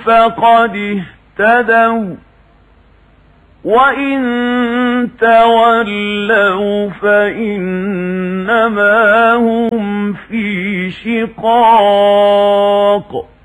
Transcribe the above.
فقد اهتدوا وإن تولوا فإنما هم في شقاق